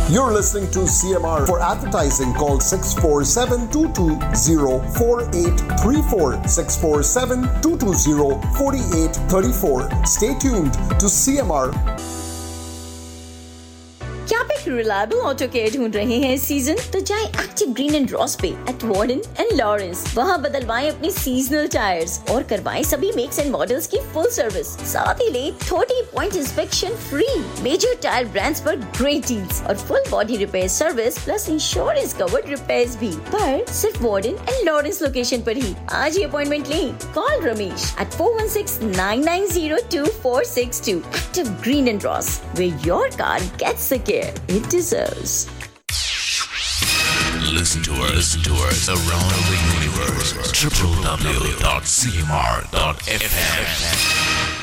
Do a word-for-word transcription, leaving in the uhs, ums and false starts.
You're listening to C M R. For advertising, call six four seven, two two zero, four eight three four, six four seven, two two zero, four eight three four. Stay tuned to C M R. क्या आप एक reliable auto care ढूंढ रहे हैं इस season? तो जाएं active green and Ross पे एट वार्डन एंड लॉरेंस। वहां बदलवाएं अपने सीजनल टायर्स और करवाएं सभी मेक्स एंड मॉडल्स की फुल सर्विस। साथ ही ले तीस point inspection free, major tyre brands पर ग्रेट डील्स और full body repair service plus insurance covered repairs भी, पर सिर्फ वार्डन एंड लॉरेंस लोकेशन पर ही। आज ही अपॉइंटमेंट लें। Call Ramesh eight four one six, nine nine zero, two four six two. Active Green and Ross, where your car gets the care it deserves. Listen to us, listen to us around the universe. w w w dot c m r dot f m